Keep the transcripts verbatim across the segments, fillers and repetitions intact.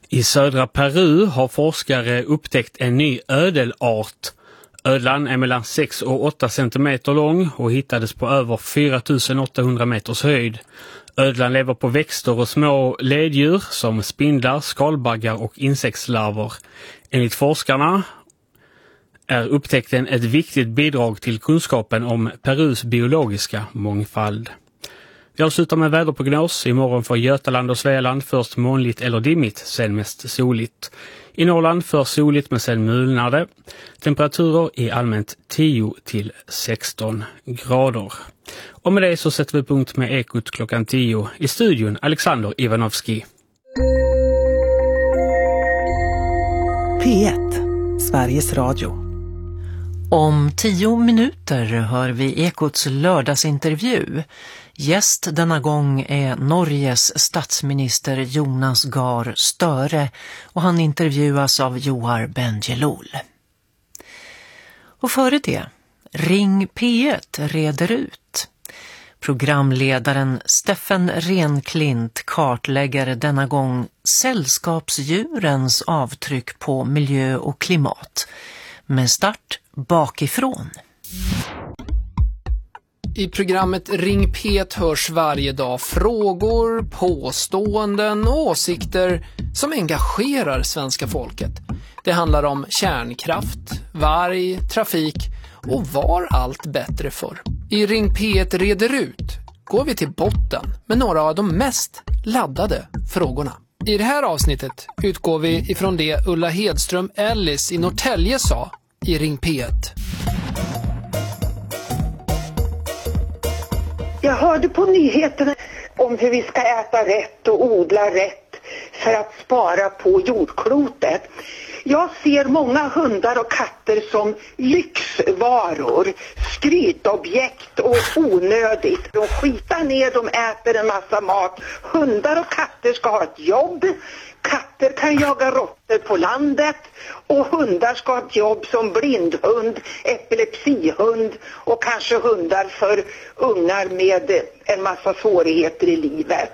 I södra Peru har forskare upptäckt en ny ödelart. Ödlan är mellan sex och åtta centimeter lång och hittades på över fyra tusen åttahundra meters höjd. Ödlan lever på växter och små leddjur som spindlar, skalbaggar och insektslarver. Enligt forskarna är upptäckten ett viktigt bidrag till kunskapen om Perus biologiska mångfald. Vi avslutar med väderprognos. Imorgon för Götaland och Svealand först molnigt eller dimmigt, sen mest soligt. I Norrland först soligt men sen mulnade. Temperaturer i allmänt tio till sexton grader. Och med det så sätter vi punkt med Ekot klockan tio. I studion Alexander Ivanovski. P ett, Sveriges Radio. Om tio minuter hör vi Ekots lördagsintervju. Gäst denna gång är Norges statsminister Jonas Gahr Støre och han intervjuas av Johar Bendjelloul. Och före det, Ring P ett reder ut. Programledaren Steffen Renklint kartlägger denna gång sällskapsdjurens avtryck på miljö och klimat. Med start bakifrån. I programmet Ring P ett hörs varje dag frågor, påståenden och åsikter som engagerar svenska folket. Det handlar om kärnkraft, varg, trafik och var allt bättre för. I Ring P ett reder ut går vi till botten med några av de mest laddade frågorna. I det här avsnittet utgår vi ifrån det Ulla Hedström Ellis i Norrtälje sa i Ring P ett. Jag hörde på nyheterna om hur vi ska äta rätt och odla rätt för att spara på jordklotet. Jag ser många hundar och katter som lyxvaror, skrytobjekt och onödigt. De skitar ner, de äter en massa mat. Hundar och katter ska ha ett jobb. Katter kan jaga råttor på landet och hundar ska ha ett jobb som blindhund, epilepsihund och kanske hundar för ungar med en massa svårigheter i livet.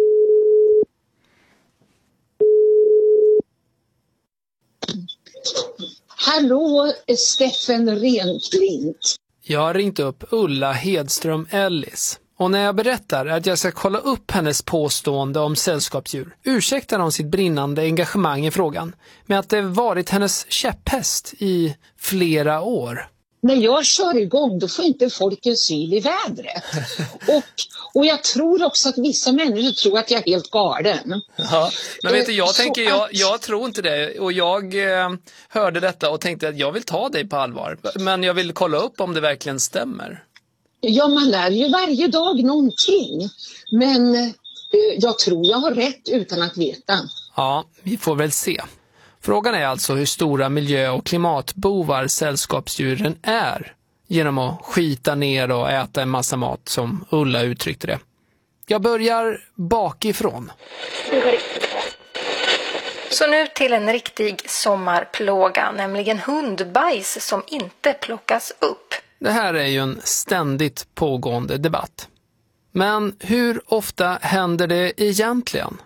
Hallå, Steffen Renklint. Jag har ringt upp Ulla Hedström Ellis. Och när jag berättar att jag ska kolla upp hennes påstående om sällskapsdjur ursäktar hon sitt brinnande engagemang i frågan med att det varit hennes käpphäst i flera år. När jag kör igång då får inte folk en syl i vädret. Och, och jag tror också att vissa människor tror att jag är helt galen. Ja, men vet du, jag Så tänker, jag, att... jag tror inte det. Och jag eh, hörde detta och tänkte att jag vill ta dig på allvar. Men jag vill kolla upp om det verkligen stämmer. Ja, man lär ju varje dag någonting. Men eh, jag tror jag har rätt utan att veta. Ja, vi får väl se. Frågan är alltså hur stora miljö- och klimatbovar sällskapsdjuren är genom att skita ner och äta en massa mat som Ulla uttryckte det. Jag börjar bakifrån. Så nu till en riktig sommarplåga, nämligen hundbajs som inte plockas upp. Det här är ju en ständigt pågående debatt. Men hur ofta händer det egentligen?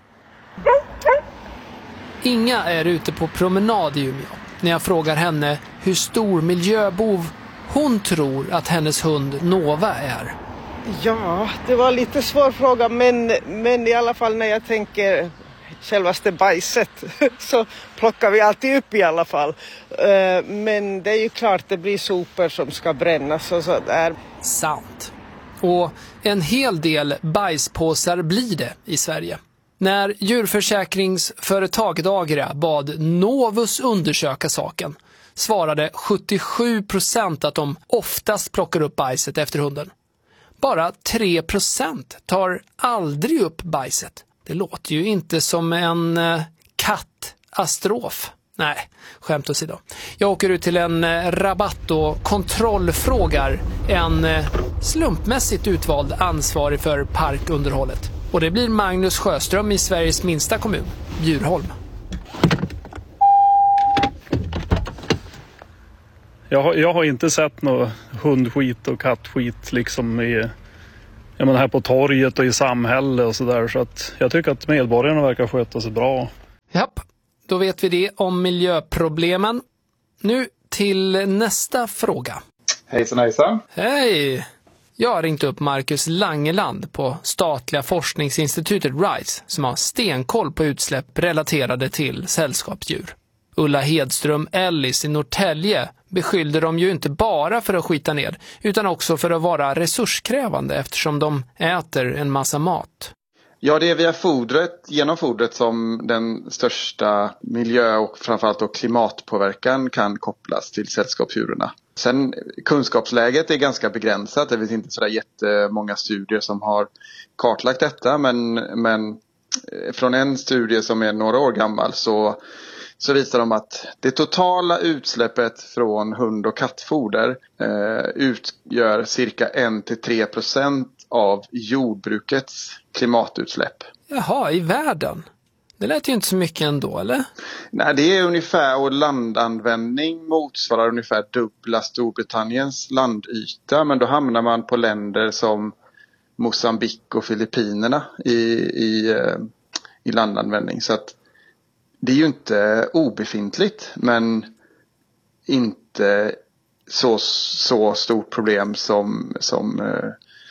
Inga är ute på promenad i Umeå när jag frågar henne hur stor miljöbov hon tror att hennes hund Nova är. Ja, det var lite svår fråga, men, men i alla fall när jag tänker självaste bajset så plockar vi alltid upp i alla fall. Men det är ju klart det blir sopor som ska brännas och så där. Sant. Och en hel del bajspåsar blir det i Sverige. När djurförsäkringsföretag Dagra bad Novus undersöka saken svarade sjuttiosju procent att de oftast plockar upp bajset efter hunden. Bara tre procent tar aldrig upp bajset. Det låter ju inte som en eh, kattastrof. Nej, skämt åsido. Jag åker ut till en eh, rabatt och kontrollfrågar en eh, slumpmässigt utvald ansvarig för parkunderhållet. Och det blir Magnus Sjöström i Sveriges minsta kommun, Bjurholm. Jag har, jag har inte sett något hundskit och kattskit liksom i, jag menar här på torget och i samhället och sådär. Så att jag tycker att medborgarna verkar sköta sig bra. Japp, då vet vi det om miljöproblemen. Nu till nästa fråga. Hejsan hejsan. Hej! Jag har ringt upp Marcus Langeland på statliga forskningsinstitutet RISE som har stenkoll på utsläpp relaterade till sällskapsdjur. Ulla Hedström Ellis i Norrtälje beskyllde dem ju inte bara för att skita ner utan också för att vara resurskrävande eftersom de äter en massa mat. Ja, det är via fodret, genom fodret som den största miljö- och framförallt då klimatpåverkan kan kopplas till sällskapsdjuren. Sen kunskapsläget är ganska begränsat. Det finns inte så där jättemånga studier som har kartlagt detta. Men, men från en studie som är några år gammal så, så visar de att det totala utsläppet från hund- och kattfoder eh, utgör cirka en till tre procent av jordbrukets klimatutsläpp. Jaha, i världen? Det lät ju inte så mycket ändå, eller? Nej, det är ungefär, och landanvändning motsvarar ungefär dubbla Storbritanniens landyta. Men då hamnar man på länder som Mosambik och Filippinerna i, i, i landanvändning. Så att det är ju inte obefintligt, men inte så, så stort problem som, som uh,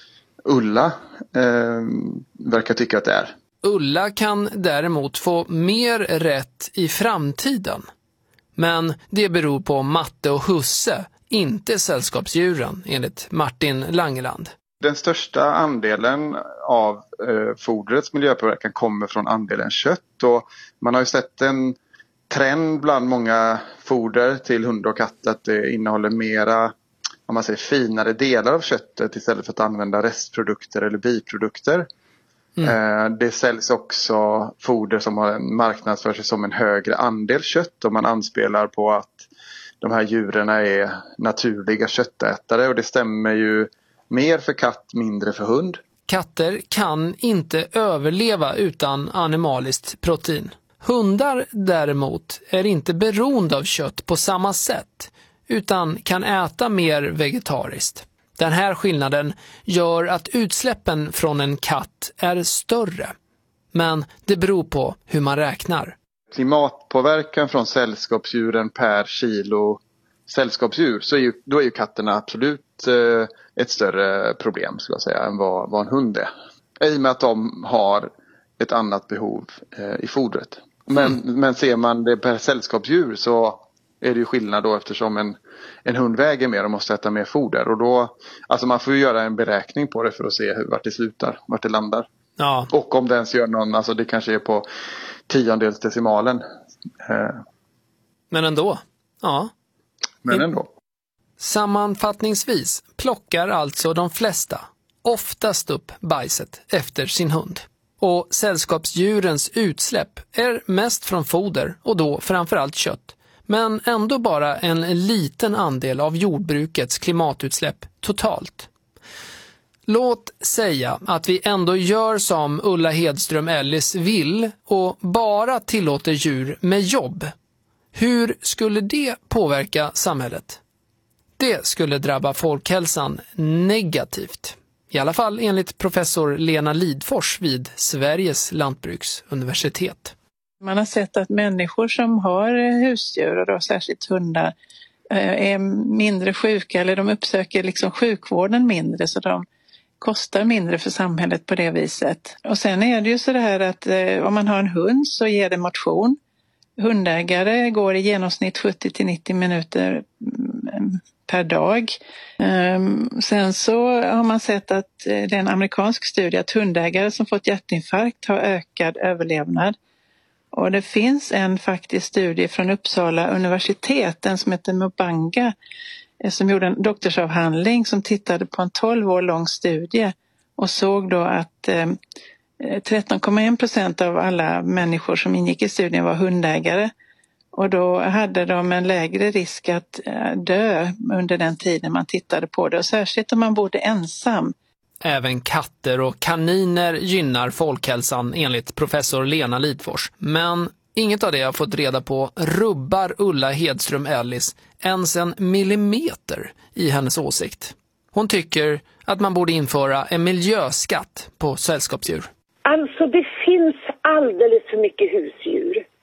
Ulla uh, verkar tycka att det är. Ulla kan däremot få mer rätt i framtiden. Men det beror på matte och husse, inte sällskapsdjuren, enligt Martin Langeland. Den största andelen av eh, fodrets miljöpåverkan kommer från andelen kött. Och man har ju sett en trend bland många foder till hund och katt att det innehåller mera, om man säger, finare delar av köttet istället för att använda restprodukter eller biprodukter. Mm. Det säljs också foder som har en marknadsför sig som en högre andel kött och man anspelar på att de här djuren är naturliga köttätare, och det stämmer ju mer för katt, mindre för hund. Katter kan inte överleva utan animaliskt protein. Hundar däremot är inte beroende av kött på samma sätt utan kan äta mer vegetariskt. Den här skillnaden gör att utsläppen från en katt är större. Men det beror på hur man räknar. Klimatpåverkan från sällskapsdjuren per kilo sällskapsdjur, så är ju, då är ju katterna absolut eh, ett större problem, skulle jag säga, än vad, vad en hund är. I och med att de har ett annat behov eh, i fodret. Men, mm. men ser man det per sällskapsdjur så är det ju skillnad då, eftersom en, en hund väger mer och måste äta mer foder. Och då, alltså man får ju göra en beräkning på det för att se hur, vart det slutar, vart det landar. Ja. Och om det ens gör någon, alltså det kanske är på tiondels decimalen. Eh. Men ändå, ja. Men ändå. Sammanfattningsvis plockar alltså de flesta oftast upp bajset efter sin hund. Och sällskapsdjurens utsläpp är mest från foder och då framförallt kött. Men ändå bara en liten andel av jordbrukets klimatutsläpp totalt. Låt säga att vi ändå gör som Ulla Hedström Ellis vill och bara tillåter djur med jobb. Hur skulle det påverka samhället? Det skulle drabba folkhälsan negativt. I alla fall enligt professor Lena Lidfors vid Sveriges lantbruksuniversitet. Man har sett att människor som har husdjur, och då särskilt hundar, är mindre sjuka, eller de uppsöker liksom sjukvården mindre, så de kostar mindre för samhället på det viset. Och sen är det ju så här att om man har en hund så ger det motion. Hundägare går i genomsnitt sjuttio till nittio minuter per dag. Sen så har man sett att det är en amerikansk studie att hundägare som fått hjärtinfarkt har ökad överlevnad. Och det finns en faktisk studie från Uppsala universitet, den som heter Mubanga, som gjorde en doktorsavhandling som tittade på en tolv år lång studie och såg då att tretton komma en procent av alla människor som ingick i studien var hundägare. Och då hade de en lägre risk att dö under den tiden man tittade på det. Och särskilt om man bodde ensam. Även katter och kaniner gynnar folkhälsan enligt professor Lena Lidfors. Men inget av det jag fått reda på rubbar Ulla Hedström Ellis ens en millimeter i hennes åsikt. Hon tycker att man borde införa en miljöskatt på sällskapsdjur. Alltså det finns alldeles för mycket husdjur. Nu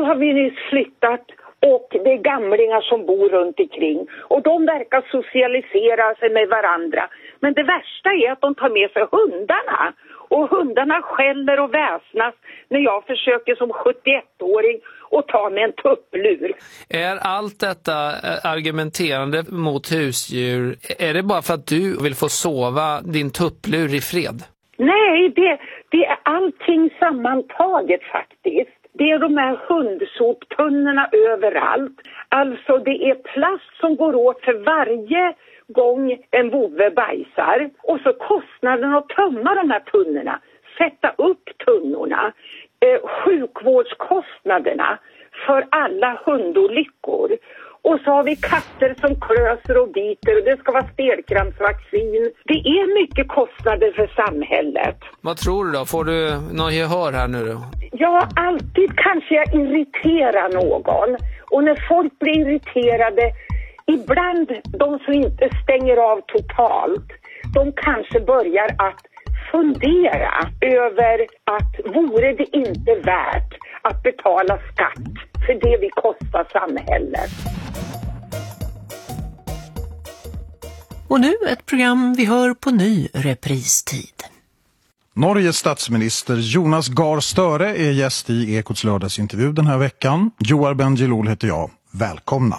har vi nyss flyttat och det är gamlingar som bor runt omkring. Och de verkar socialisera sig med varandra. Men det värsta är att de tar med sig hundarna. Och hundarna skäller och väsnas när jag försöker som sjuttioettåring att ta med en tupplur. Är allt detta argumenterande mot husdjur, är det bara för att du vill få sova din tupplur i fred? Nej, det, det är allting sammantaget faktiskt. Det är de här hundsoptunnorna överallt. Alltså det är plast som går åt för varje gång en vovve bajsar. Och så kostnaden att tömma de här tunnorna. Sätta upp tunnorna. Eh, sjukvårdskostnaderna för alla hundolyckor. Och så har vi katter som klöser och biter och det ska vara stelkrampsvaccin. Det är mycket kostnader för samhället. Vad tror du då? Får du någon gehör här nu då? Ja, alltid kanske jag irriterar någon. Och när folk blir irriterade, ibland de som inte stänger av totalt, de kanske börjar att fundera över att vore det inte värt att betala skatt för det vi kostar samhället. Och nu ett program vi hör på ny repristid. Norges statsminister Jonas Gahr Støre är gäst i Ekots lördagsintervju den här veckan. Joar Bendjelloul heter jag. Välkomna!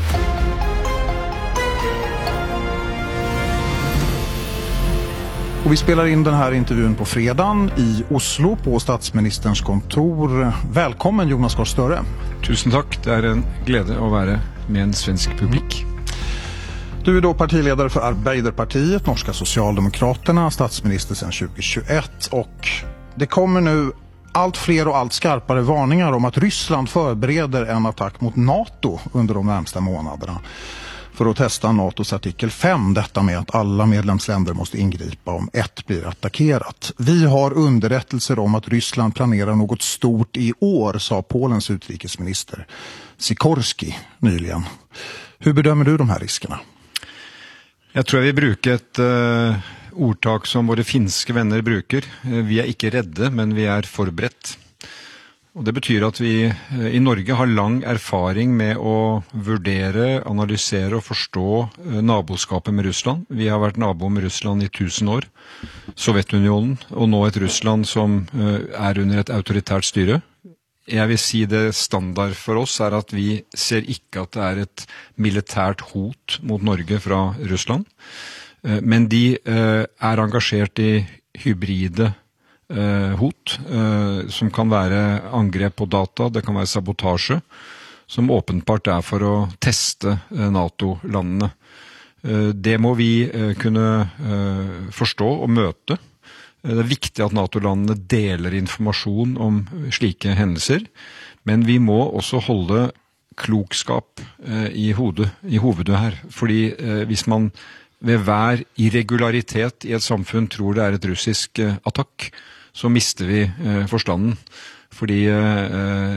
Och vi spelar in den här intervjun på fredagen i Oslo på statsministerns kontor. Välkommen Jonas Gahr Støre. Tusen tack, det är en glädje att vara med en svensk publik. Du är då partiledare för Arbeiderpartiet, Norska Socialdemokraterna, statsminister sedan tjugohundratjugoett och det kommer nu allt fler och allt skarpare varningar om att Ryssland förbereder en attack mot NATO under de närmsta månaderna. För att testa NATOs artikel fem, detta med att alla medlemsländer måste ingripa om ett blir attackerat. Vi har underrättelser om att Ryssland planerar något stort i år, sa Polens utrikesminister Sikorski nyligen. Hur bedömer du de här riskerna? Jag tror vi brukar ett uh, ordtak som våra finska vänner brukar. Uh, vi är inte rädda, men vi är förberett. Och det betyder att vi uh, i Norge har lång erfaring med att värdera, analysera och förstå uh, naboskapet med Ryssland. Vi har varit nabo med Ryssland i tusen år, Sovjetunionen, och nu ett Ryssland som uh, är under ett auktoritärt styre. Jag vill säga det standard för oss är att vi ser inte att det är ett militärt hot mot Norge från Ryssland. Men de är engagerade i hybrida hot som kan vara angrepp på data, det kan vara sabotage, som åpenbart är för att testa NATO-landene. Det må vi kunna förstå och möta. Det är viktigt att NATO-landene deler information om slike händelser, men vi må också hålla klokskap eh, i hodet, i hovedet här. Fordi eh, hvis man ved hver irregularitet i ett samfunn tror det är ett russisk eh, attack, så mister vi eh, forstanden. Fordi eh,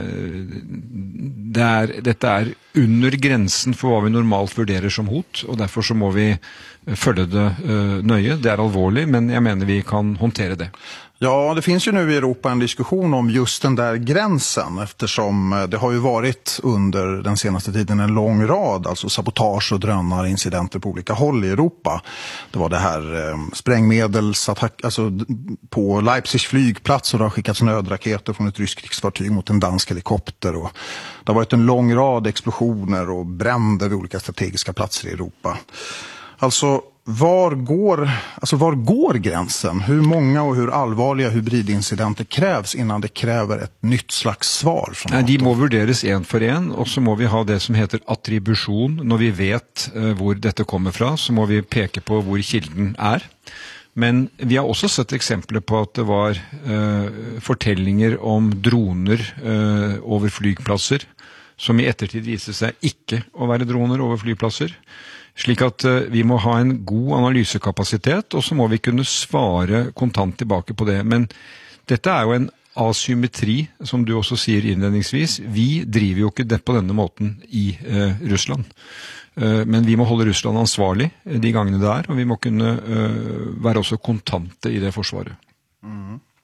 det er, dette er under gränsen för vad vi normalt vurderer som hot, och därför så må vi följa det eh, nøye. Det är allvarligt, men jag menar vi kan hantera det. Ja, det finns ju nu i Europa en diskussion om just den där gränsen, eftersom det har ju varit under den senaste tiden en lång rad, alltså sabotage och drönarincidenter på olika håll i Europa. Det var det här eh, sprängmedelsattack, alltså på Leipzigs flygplats, och det har skickats nödraketer från ett ryskt krigsfartyg mot en dansk helikopter, och det har varit en lång rad explosioner och bränder vid olika strategiska platser i Europa. Alltså Var går, alltså var går gränsen? Hur många och hur allvarliga hybridincidenter krävs innan det kräver ett nytt slags svar? Från Nej, de må vurderes en för en, och så må vi ha det som heter attribution. När vi vet uh, hvor dette kommer fra, så må vi peka på hvor kilden är. Men vi har också sett exempel på att det var uh, fortellinger om droner uh, över flygplatser, som i ettertid visade sig icke att vara droner över flygplatser. Slik at uh, vi må ha en god analysekapacitet, og så må vi kunne svare kontant tilbake på det. Men dette er jo en asymmetri, som du også sier innledningsvis. Vi driver jo ikke det på denne måten i uh, Russland. Uh, men vi må holde Russland ansvarlig de gangene det er, og vi må kunne uh, være også kontante i det forsvaret. Mm.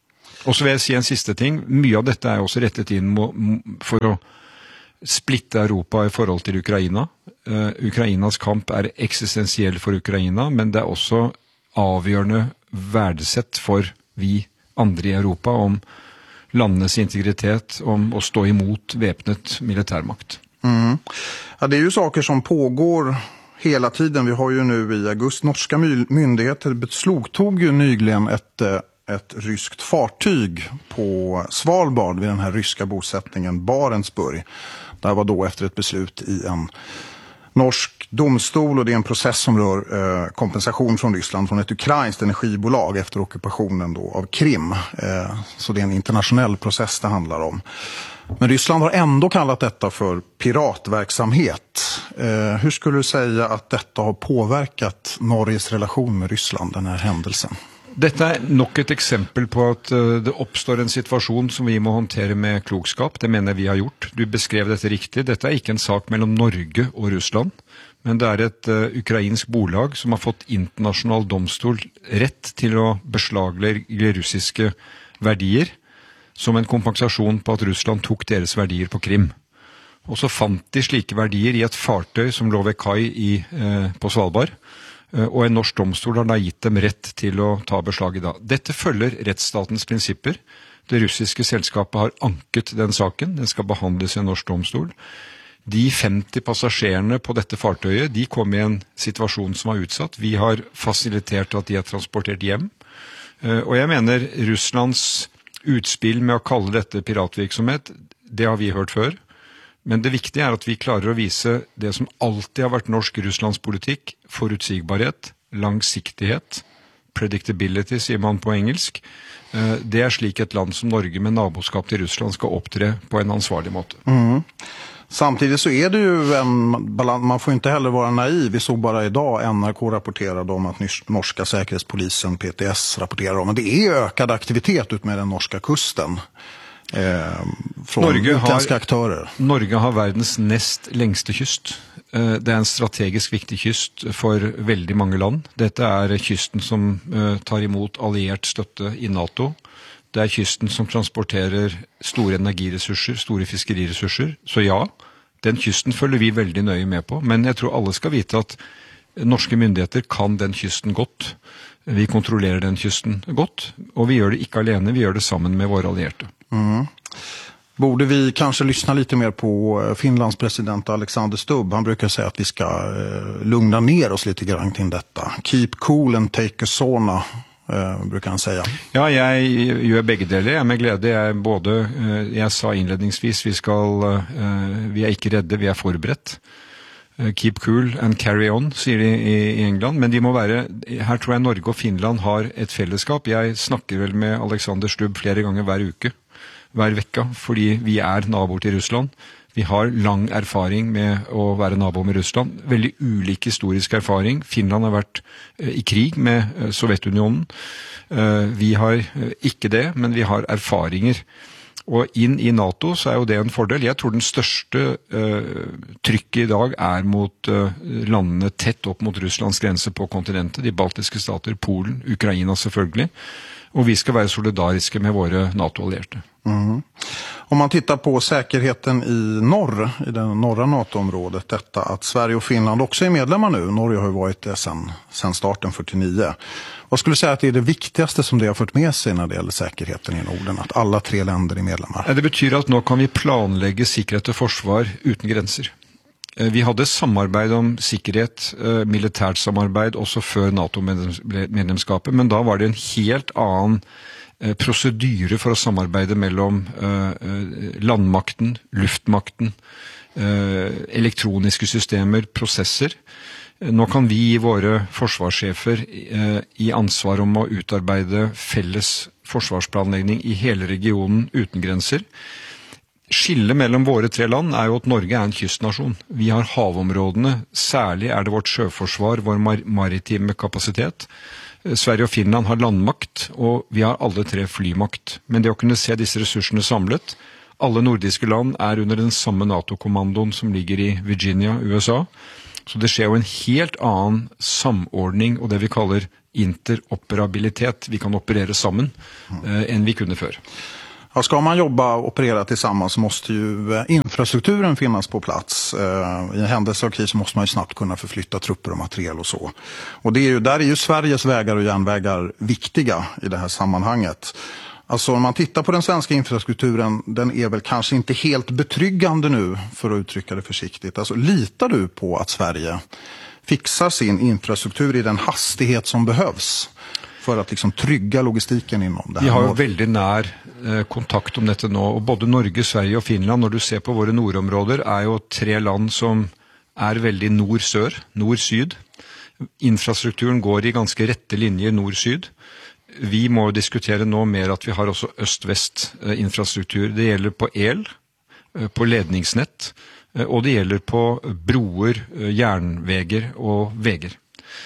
Og så vil jeg si en siste ting. Mye av dette er også rettet inn for å splitte Europa i forhold til Ukraina. Uh, Ukrainas kamp er eksistensiell for Ukraina, men det er også avgjørende verdesett for vi andre i Europa om landenes integritet, om å stå imot væpnet militärmakt. Mm. Ja, det är ju saker som pågår hela tiden. Vi har ju nu i augusti norska myndigheter beslagtog ju nyligen ett, ett ryskt fartyg på Svalbard vid den här ryska bosättningen Barentsburg. Det här var då efter ett beslut i en norsk domstol, och det är en process som rör eh, kompensation från Ryssland från ett ukrainskt energibolag efter ockupationen då av Krim. Eh, så det är en internationell process det handlar om. Men Ryssland har ändå kallat detta för piratverksamhet. Eh, hur skulle du säga att detta har påverkat Norges relation med Ryssland, den här händelsen? Dette er nok et eksempel på at uh, det oppstår en situasjon som vi må håndtere med klokskap. Det mener vi har gjort. Du beskrev dette riktig. Dette er ikke en sak mellom Norge og Russland, men det er et uh, ukrainsk bolag som har fått internasjonal domstol rett til å beslaglegge russiske verdier som en kompensasjon på at Russland tok deres verdier på Krim. Og så fant de slike verdier i et fartøy som lå ved kai i, uh, på Svalbard, og en norsk domstol har da gitt dem rett til å ta beslag i dag. Dette følger rettsstatens prinsipper. Det russiske selskapet har anket den saken. Den skal behandles i en norsk domstol. De femti passasjerene på dette fartøyet, de kom i en situasjon som var utsatt. Vi har fasilitert at de er transportert hjem. Og jeg mener Russlands utspill med å kalle dette piratvirksomhet, det har vi hørt før. Men det viktige er at vi klarer å vise det som alltid har vært norsk Russlands politikk, forutsigbarhet, langsiktighet, predictability, sier man på engelsk. Det er slik et land som Norge med naboskap til Russland skal opptre på en ansvarlig måte. Mm. Samtidigt så är det ju en balans, man får inte heller vara naiv. Vi såg bara idag N R K rapporterade om att norska säkerhetspolisen P T S rapporterar om att det är ökad aktivitet ut med den norska kusten. Eh, från Norge utländska har, aktörer. Norge har verdens nest lengste kyst. Eh, det er en strategisk viktig kyst for veldig mange land. Dette er kysten som eh, tar imot alliert støtte i NATO. Det er kysten som transporterer store energiressurser, store fiskeriressurser. Så ja, den kysten følger vi veldig nøye med på. Men jeg tror alle skal vite at norske myndigheter kan den kysten godt. Vi kontrollerer den kysten godt, og vi gjør det ikke alene, vi gjør det sammen med våre allierte. Mm. Borde vi kanske lyssna lite mer på Finlands president Alexander Stubb? Han brukar säga att vi ska eh, lugna ner oss lite grann till detta. Keep cool and take a sauna, eh, brukar han säga. Ja, jeg gjør begge deler. Jeg med glede. Jeg, både, eh, jeg sa innledningsvis, vi, skal, eh, vi er ikke redde, vi er forberedt. Keep cool and carry on, sier de i England, men de må være, her tror jeg Norge og Finland har et fellesskap. Jeg snakker vel med Alexander Stubb flere ganger hver uke, hver vekka, fordi vi er naboer til Russland. Vi har lang erfaring med å være nabo med Russland, veldig ulik historisk erfaring. Finland har vært i krig med Sovjetunionen. Vi har ikke det, men vi har erfaringer. Og inn i NATO så er jo det en fordel. Jeg tror den største uh, trykket i dag er mot uh, landene tett opp mot Russlands grense på kontinentet, de baltiske stater, Polen, Ukraina selvfølgelig. Och vi ska vara solidariska med våra NATO-allierade. Mm. Om man tittar på säkerheten i norr, i det norra NATO-området, detta att Sverige och Finland också är medlemmar nu. Norge har ju varit det sedan, sedan starten fyrtionio. Vad skulle du säga att det är det viktigaste som det har fått med sig när det gäller säkerheten i Norden? Att alla tre länder är medlemmar? Det betyder att nu kan vi planlägga säkerhet och försvar utan gränser. Vi hade samarbeid om sikkerhet, militärt samarbeid också för NATO-medlemskapet, men då var det en helt annan procedyre för att samarbeta mellan landmakten, luftmakten, elektroniska systemer, processer. Nå kan vi gi våre forsvarssjefer i ansvar om å utarbeide felles forsvarsplanlegging i hele regionen uten grenser. Skillet mellom våre tre land er jo at Norge er en kystnasjon. Vi har havområdene, særlig er det vårt sjøforsvar, vår mar maritime kapasitet. Sverige og Finland har landmakt, og vi har alle tre flymakt. Men det å kunne se disse ressursene samlet, alle nordiske land er under den samme NATO-kommandoen som ligger i Virginia, U S A. Så det skjer jo en helt annen samordning og det vi kaller interoperabilitet. Vi kan operere sammen eh, enn vi kunne før. Ja, ska man jobba och operera tillsammans så måste ju eh, infrastrukturen finnas på plats. Eh, I en händelse av kris så måste man ju snabbt kunna förflytta trupper och material och så. Och det är ju, där är ju Sveriges vägar och järnvägar viktiga i det här sammanhanget. Alltså om man tittar på den svenska infrastrukturen, den är väl kanske inte helt betryggande nu för att uttrycka det försiktigt. Alltså litar du på att Sverige fixar sin infrastruktur i den hastighet som behövs för att liksom trygga logistiken inom det här? Vi har jo veldig nær eh, kontakt om dette nå, og både Norge, Sverige og Finland, når du ser på våre nordområder, er jo tre land som er veldig nord-sør, nord-syd. Infrastrukturen går i ganske rette linjer nord-syd. Vi må jo diskutere nå mer at vi har også øst-vest eh, infrastruktur. Det gjelder på el, eh, på ledningsnett, eh, og det gjelder på broer, eh, jernveger og veger.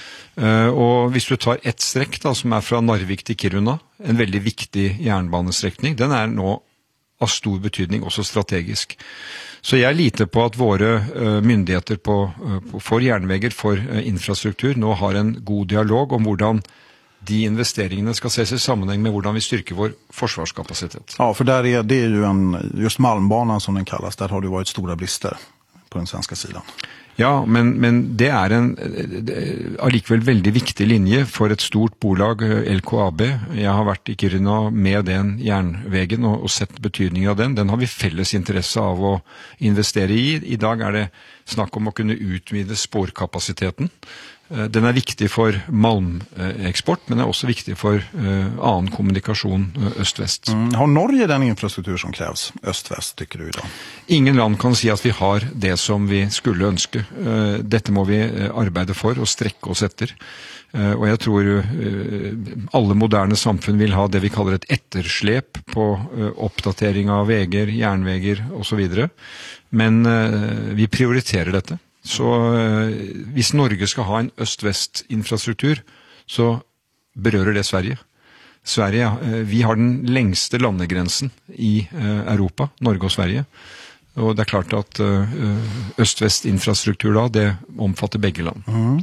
Uh, og hvis du tar ett strekk da, som er fra Narvik til Kiruna, en veldig viktig jernbanestrekning, den er nå av stor betydning, også strategisk. Så jeg liter på at våre uh, myndigheter på, uh, på, for jernveger, for uh, infrastruktur, nå har en god dialog om hvordan de investeringene skal ses i sammenheng med hvordan vi styrker vår forsvarskapasitet. Ja, för där är det är ju en, just Malmbanan som den kallas, där har det varit stora brister på den svenska sidan. Ja, men, men det er en allikevel veldig viktig linje for et stort bolag, L K A B. Jeg har vært i Kiruna med den jernvegen og, og sett betydningen av den. Den har vi felles interesse av å investere i. I dag er det snakk om å kunne utvide spårkapasiteten. Den er viktig for malmeksport, men er også viktig for uh, annen kommunikasjon uh, øst-vest. Mm. Har Norge den infrastruktur som krävs øst-vest, tycker du idag? Ingen land kan si at vi har det som vi skulle ønske. Uh, dette må vi uh, arbeide for og strekke oss etter. Uh, og jeg tror uh, alle moderne samfunn vil ha det vi kaller et etterslep på uh, oppdatering av veger, jernveger og så videre. Men uh, vi prioriterer dette. Så eh, hvis Norge skal ha en øst-vest-infrastruktur, så berører det Sverige. Sverige, eh, vi har den lengste landegrensen i eh, Europa, Norge og Sverige. Og det er klart at eh, øst-vest-infrastruktur da, det omfatter begge land. Mm.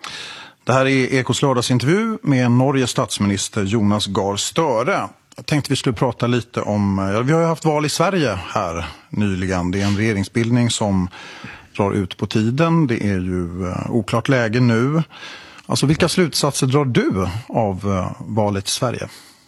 Det här är Ekots lördagsintervju med Norges statsminister Jonas Gahr Støre. Jag tänkte vi skulle prata lite om, ja, vi har ju haft val i Sverige här nyligen. Det är en regeringsbildning som drar ut på tiden. Det är ju uh, oklart läge nu. Alltså vilka slutsatser drar du av uh, valet i Sverige?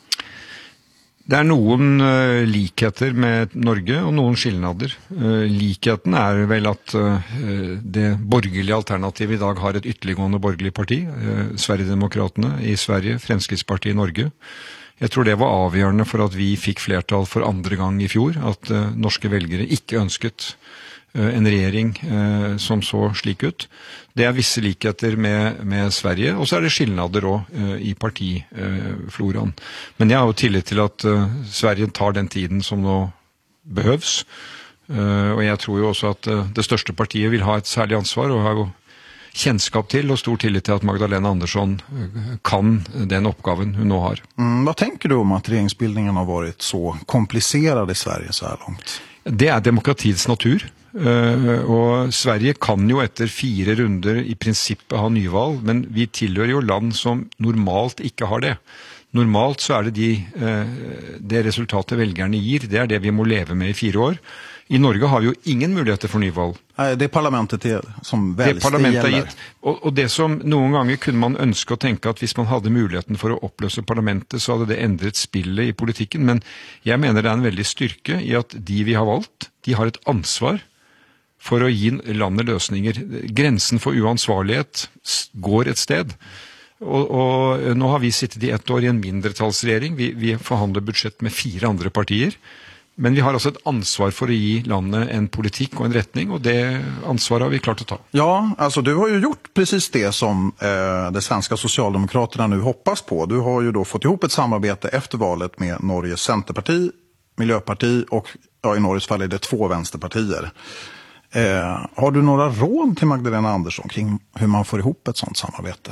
Det er noen uh, likheter med Norge og noen skillnader. Uh, likheten er vel at uh, det borgerlige alternativet i dag har et ytterliggående borgerlig parti, uh, Sverigedemokraterne i Sverige, Fremskrittspartiet i Norge. Jeg tror det var avgjørende for at vi fikk flertall for andre gang i fjor, at uh, norske velgere ikke ønsket en regjering eh, som så slik ut. Det er visse likheter med, med Sverige, og så er det skillnader også eh, i partifloraen. Men jeg har jo tillit til at eh, Sverige tar den tiden som nå behøves. Eh, og jeg tror jo også at eh, det største partiet vil ha et særlig ansvar, og har jo kjennskap til og stor tillit til at Magdalena Andersson kan den oppgaven hun nå har. Mm, vad tänker du om att regeringsbildningen har varit så komplicerad i Sverige så här långt? Det er demokratiets natur. Uh, og Sverige kan jo etter fire runder i prinsippet ha nyvalg, men vi tilhører jo land som normalt ikke har det. Normalt så er det de, uh, det resultatet velgerne gir, det er det vi må leve med i fire år. I Norge har vi jo ingen muligheter for nyvalg. Nei, det er parlamentet til, som velst det, det gjelder. Gitt, og, og det som noen ganger kunne man ønske å tenke at hvis man hadde muligheten for å oppløse parlamentet, så hadde det endret spillet i politikken. Men jeg mener det er en veldig styrke i at de vi har valgt, de har et ansvar for å gi landet løsninger. Grensen for uansvarlighet går et sted. Og, og nå har vi sittet i ett år i en mindretallsregjering. Vi, vi forhandler budsjett med fire andre partier. Men vi har altså et ansvar for å gi landet en politikk og en retning, og det ansvaret har vi klart å ta. Ja, alltså du har ju gjort precis det som eh, det svenska Socialdemokraterna nu hoppas på. Du har ju då fått ihop ett samarbete efter valet med Norges Centerparti, Miljöparti och ja, i Norges fall är det två vänsterpartier. Eh, har du några råd till Magdalena Andersson kring hur man får ihop ett sånt samarbete?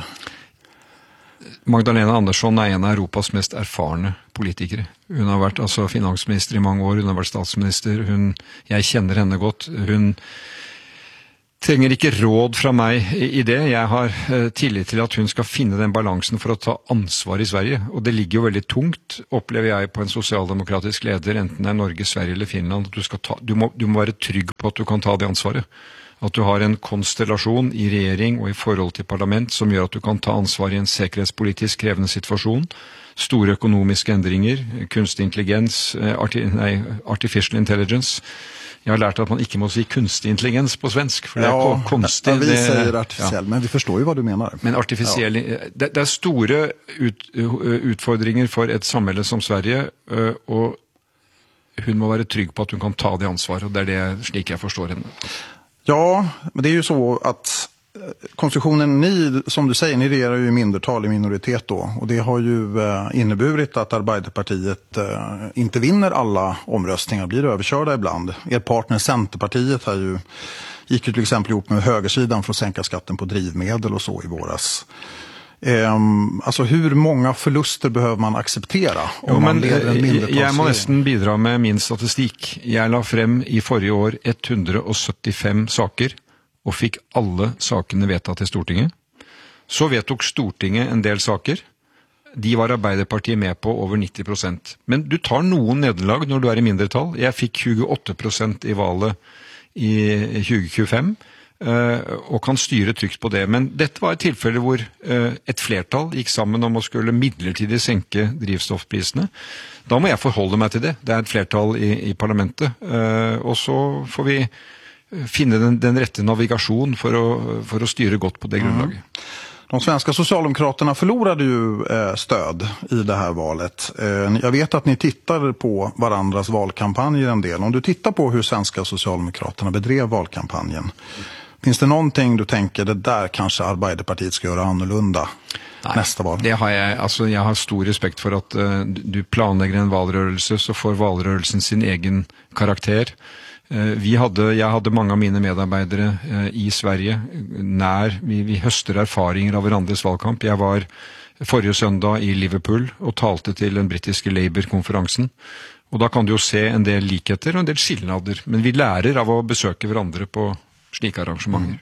Magdalena Andersson er en av Europas mest erfarne politikere. Hun har vært altså, finansminister i mange år, hun har vært statsminister, hun, jeg kjenner henne godt. Hun trenger ikke råd fra meg i det. Jeg har tillit til at hun skal finne den balansen for å ta ansvar i Sverige. Og det ligger jo veldig tungt, opplever jeg, på en sosialdemokratisk leder, enten det er Norge, Sverige eller Finland. At du, skal ta, du, må, du må være trygg på at du kan ta det ansvaret. At du har en konstellasjon i regjering og i forhold til parlament som gjør at du kan ta ansvar i en sikkerhetspolitisk krevende situasjon. Store økonomiske endringer, kunstig intelligens, arti, nei, artificial intelligence. Jeg har lært at man ikke må si kunstig intelligens på svensk, for det er ja, konstig. Ja, vi sier artificiell, ja. Men vi forstår jo hva du mener. Men artificiell, ja. det, det er store ut, utfordringer for et samhälle som Sverige, og hun må være trygg på at hun kan ta det ansvaret, og det er det slik jeg forstår henne. Ja, men det är ju så att konstruktionen, ni, som du säger, ni regerar ju i mindertal i minoritet då. Och det har ju eh, inneburit att Arbeiderpartiet eh, inte vinner alla omröstningar, blir överkörda ibland. Er partner Centerpartiet har ju, gick ju till exempel ihop med högersidan för att sänka skatten på drivmedel och så i våras. Um, alltså hur många förluster behöver man acceptera om jo, man leder en mindretalsregering? Jeg må nesten bidra med min statistikk. Jeg la frem i forrige år ett hundre syttifem saker, og fikk alle sakene vedtatt i Stortinget. Så vedtok Stortinget en del saker. De var Arbeiderpartiet med på over nitti prosent. Men du tar noen nederlag når du er i mindretall. Jeg fikk tjueåtte prosent i valget i tjue tjuefem. Uh, og kan styre trygt på det. Men dette var et tilfelle hvor uh, et flertall gikk sammen om å skulle midlertidig senke drivstoffprisene. Da må jeg forholde meg til det. Det er et flertall i, i parlamentet. Uh, og så får vi finne den, den rette navigasjon for å, for å styre godt på det grunnlaget. Mm. De svenska socialdemokraterna förlorade ju eh, stöd i det här valet. Eh, jag vet att ni tittar på varandras valkampanjer en del. Om du tittar på hur svenska socialdemokraterna bedrev valkampanjen, finns det någonting du tänker det där kanske Arbeiderpartiet ska göra annorlunda Nej, nästa val? Det har jeg, altså jeg har stor respekt for at uh, du planlegger en valrørelse, så får valrørelsen sin egen karakter. Uh, vi hadde, jeg hadde mange av mine medarbeidere uh, i Sverige, nær, vi, vi høster erfaringer av hverandres valgkamp. Jeg var forrige søndag i Liverpool og talte til den britiske Labour-konferansen. Og da kan du jo se en del likheter og en del skillnader, men vi lærer av å besøke hverandre på slike arrangementer.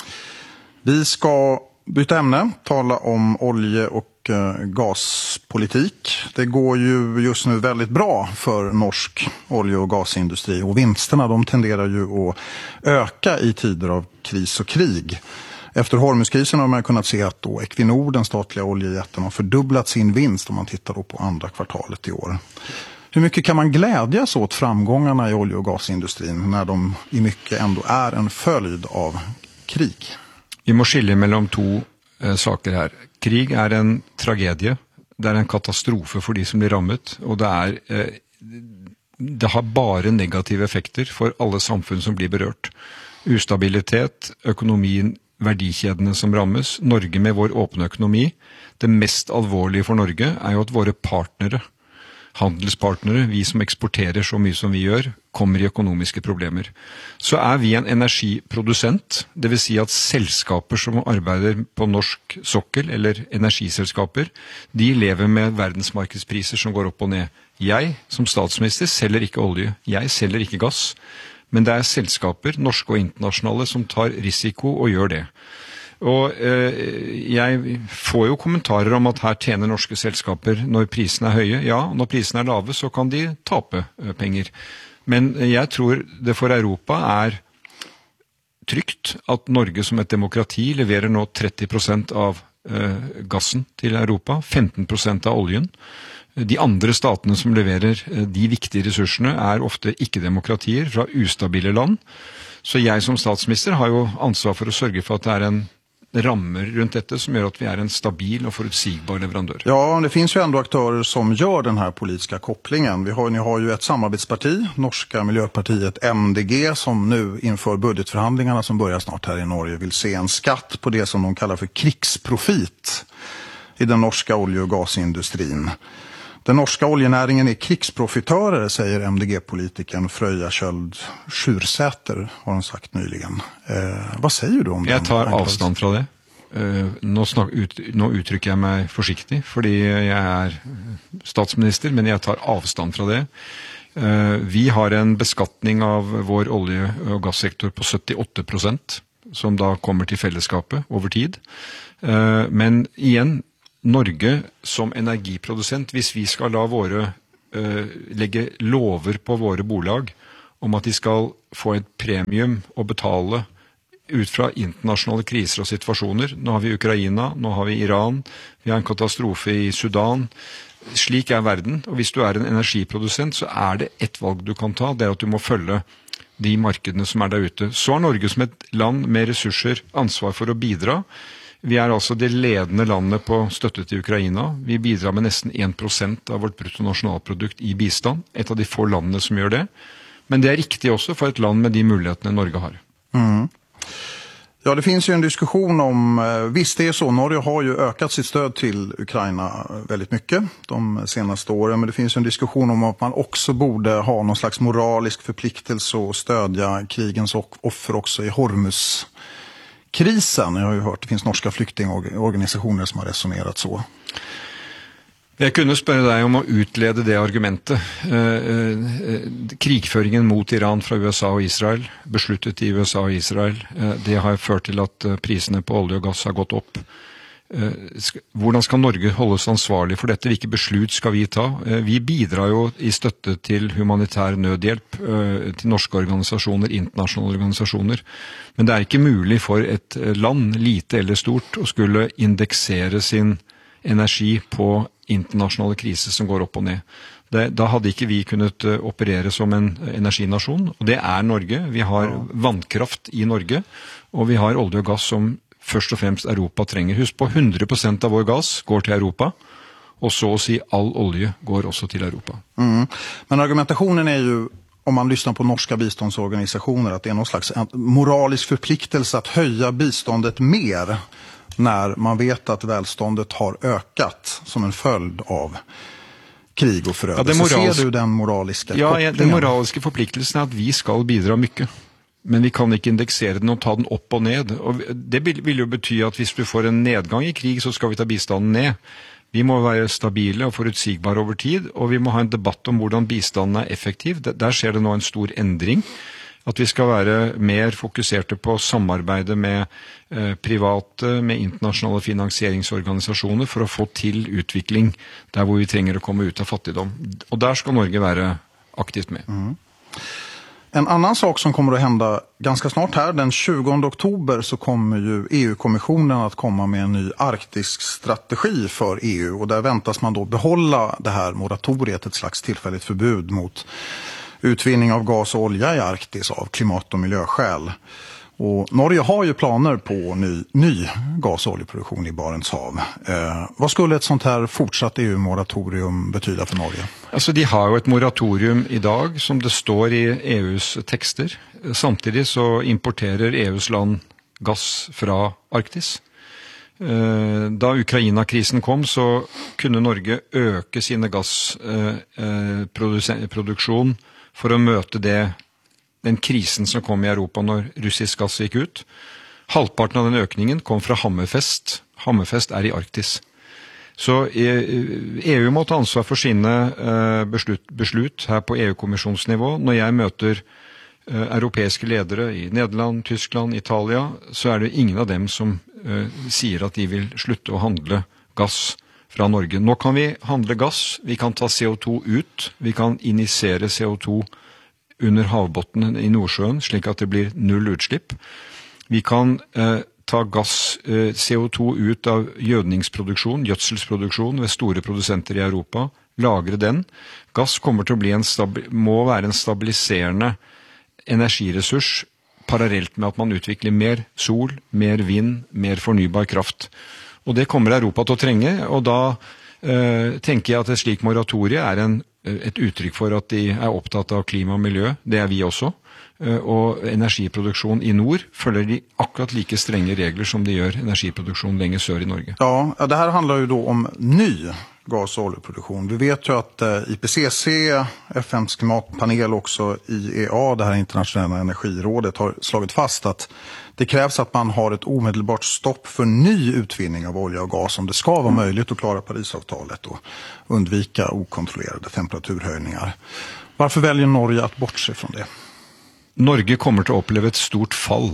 Vi ska byta ämne, tala om olje- och eh, gaspolitik. Det går ju just nu väldigt bra för norsk olje- och gasindustri och vinsterna de tenderar ju att öka i tider av kris och krig. Efter Hormuzkrisen har man kunnat se att då Equinor, den statliga oljejätten, har fördubblat sin vinst om man tittar då på andra kvartalet i år. Hur mycket kan man glädjas åt framgångarna i olje- och gasindustrin när de i mycket ändå är en följd av krig? Vi må skilje mellom to eh, saker her. Krig er en tragedie. Det er en katastrofe for de som blir rammet, og det er eh, det har bare negative effekter for alle samfunn som blir berørt. Ustabilitet, økonomien, verdikjedene som rammes. Norge med vår åpne økonomi. Det mest alvorlige for Norge er jo at våre partnere, handelspartnere, vi som eksporterer så mye som vi gjør, kommer i økonomiske problemer. Så er vi en energiprodusent, det vil si at selskaper som arbeider på norsk sokkel, eller energiselskaper, de lever med verdensmarkedspriser som går opp og ned. Jeg, som statsminister, selger ikke olje. Jeg selger ikke gass. Men det er selskaper, norske og internasjonale, som tar risiko og gjør det. Og eh, jeg får jo kommentarer om at her tjener norske selskaper når prisene er høye. Ja, når prisene er lave så kan de tape eh, penger. Men jeg tror det for Europa er trygt at Norge som et demokrati leverer nå tretti prosent av eh, gassen til Europa, femten prosent av oljen. De andre statene som leverer eh, de viktige ressursene er ofte ikke-demokratier fra ustabile land. Så jeg som statsminister har jo ansvar for å sørge for at det er en rammer runt detta som gör att vi är en stabil och förutsigbar leverantör. Ja, det finns ju ändå aktörer som gör den här politiska kopplingen. Vi har, ni har ju ett samarbetsparti, norska miljöpartiet M D G, som nu inför budgetförhandlingarna som börjar snart här i Norge vill se en skatt på det som de kallar för krigsprofit i den norska olje- och gasindustrin. Den norska oljenäringen är krigsprofitörer, säger M D G-politikern Fröja Kjöld Sjursäter, har hon sagt nyligen. Eh, vad säger du om det? Jag tar avstånd från det. Uh, nå, snak, ut, nå uttrykker jeg meg forsiktig, fordi jeg er statsminister, men jeg tar avstand fra det. Uh, vi har en beskatning av vår olje- og gassektor på syttiåtte prosent. som da kommer til fellesskapet over tid. Men igjen, Norge som energiprodusent, hvis vi skal la våre, legge lover på våre bolag om at de skal få et premium å betale ut fra internasjonale kriser og situasjoner. Nå har vi Ukraina, nå har vi Iran, vi har en katastrofe i Sudan. Slik er verden, og hvis du er en energiprodusent, så er det ett valg du kan ta, det er at du må følge de markedene som er der ute. Så har Norge som et land med ressurser ansvar for å bidra. Vi er altså det ledende landet på støtte til Ukraina. Vi bidrar med nesten en prosent av vårt bruttonasjonalprodukt i bistand, et av de få landene som gjør det. Men det är riktigt också för ett land med de möjligheterna Norge har. Mm. Ja, det finns ju en diskussion om, visst det är så, Norge har ju ökat sitt stöd till Ukraina väldigt mycket de senaste åren, men det finns ju en diskussion om att man också borde ha någon slags moralisk förpliktelse och stödja krigens offer också i Hormuzkrisen. Jag har ju hört, det finns norska flyktingorganisationer som har resonerat så. Jeg kunne spørre deg om å utlede det argumentet. Eh, eh, krigføringen mot Iran fra U S A og Israel, besluttet i U S A og Israel, eh, det har ført til at prisene på olje og gass har gått opp. Eh, sk- hvordan skal Norge holdes ansvarlig for dette? Hvilke beslut skal vi ta? Eh, vi bidrar jo i støtte til humanitær nødhjelp, eh, til norske organisasjoner, internasjonale organisasjoner. Men det er ikke mulig for et land, lite eller stort, å skulle indeksere sin energi på internasjonale kriser som går opp og ned. Det, da hadde ikke vi kunnet uh, operere som en energinasjon, og det er Norge. Vi har vannkraft i Norge, og vi har olje og gass som først og fremst Europa trenger. Husk på, hundre prosent av vår gass går til Europa, og så å si all olje går også til Europa. Mm. Men argumentationen är ju, om man lyssnar på norska biståndsorganisationer, att det är någon slags moralisk förpliktelse att höja biståndet mer när man vet att välståndet har ökat som en följd av krig och förödelse. Ja, morals... Ser du den moraliska ja, kopplingen? Den moraliska förpliktelsen är att vi ska bidra mycket. Men vi kan inte indexera den och ta den upp och ned. Och det vill ju betyda att hvis du får en nedgång i krig så ska vi ta bistånden ned. Vi må vara stabila och förutsigbara över tid, och vi må ha en debatt om hur bistånden är effektiv. Där sker det nu en stor ändring. Att vi ska vara mer fokuserade på samarbete med eh, private, med internationella finansieringsorganisationer för att få till utveckling där hvor vi tränger att komma ut av fattigdom. Och där ska Norge vara aktivt med. Mm. En annan sak som kommer att hända ganska snart här, den tjugonde oktober, så kommer ju E U-kommissionen att komma med en ny arktisk strategi för E U, och där väntas man då behålla det här moratoriet, ett slags tillfälligt förbud mot utvinning av gas och olja i Arktis av klimat- och miljöskäl. Och Norge har ju planer på ny, ny gas- och oljeproduktion i Barents hav. Eh, vad skulle ett sånt här fortsatt E U-moratorium betyda för Norge? Alltså, de har ju ett moratorium idag som det står i E U:s texter. Samtidigt så importerar E U:s land gas från Arktis. Eh, da Ukraina-krisen kom så kunde Norge öka sin gasproduktion för att möta det, den krisen som kom i Europa när russisk gas gick ut. Halvparten av den ökningen kom från Hammerfest. Hammerfest är i Arktis. Så E U må ta ansvar för sina beslut, beslut här på E U-kommissionsnivå. När jag möter europeiska ledare i Nederland, Tyskland, Italia, så är det ingen av dem som uh, säger att de vill sluta att handla gas från Norge. Nu kan vi handla gas, vi kan ta C O två ut, vi kan injicera C O två under havbotten i Nordsjön, slik att det blir null utslipp. Vi kan uh, ta gas, uh, C O två ut av gödningsproduktion, gödselsproduktion ved store producenter i Europa, lagre den. Gas kommer til å bli en stabi- må være en stabiliserende energiresurs parallellt med att man utvecklar mer sol, mer vind, mer förnybar kraft. Och det kommer Europa till att tränga, och då eh, tänker jag att ett slik moratorie är en, ett uttryck för att de är upptagna av klimat och miljö. Det är vi också. Eh, och energiproduktion i nord följer de akkurat lika stränga regler som de gör energiproduktion längre sör i Norge. Ja, det här handlar ju då om ny gas- och oljeproduktion. Vi vet ju att eh, I P C C, F N:s klimatpanel, också I E A, det här internationella energirådet, har slagit fast att det krävs att man har ett omedelbart stopp för ny utvinning av olja och gas om det ska vara möjligt att klara Parisavtalet och undvika okontrollerade temperaturhöjningar. Varför väljer Norge att bortse från det? Norge kommer till att uppleva ett stort fall